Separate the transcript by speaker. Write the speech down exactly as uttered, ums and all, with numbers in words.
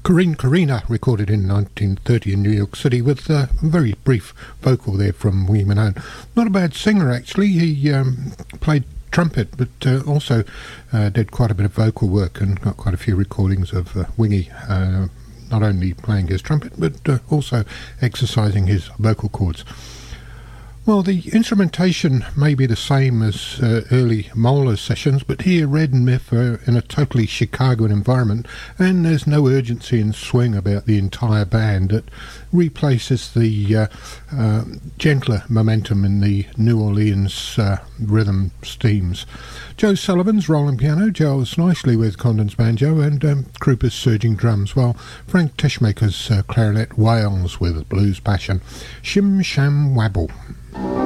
Speaker 1: Corinne Corina, recorded in nineteen thirty in New York City, with uh, a very brief vocal there from Wingy Manone. Not a bad singer, actually. He um, played trumpet, but uh, also uh, did quite a bit of vocal work and got quite a few recordings of uh, Wingy, uh, not only playing his trumpet, but uh, also exercising his vocal cords. Well, the instrumentation may be the same as uh, early Moeller sessions, but here Red and Miff are in a totally Chicagoan environment, and there's no urgency and swing about the entire band. It replaces the uh, uh, gentler momentum in the New Orleans uh, rhythm themes. Joe Sullivan's rolling piano gels nicely with Condon's banjo, and um, Krupa's surging drums, while Frank Teschmaker's uh, clarinet wails with blues passion. Shim Sham Wabble.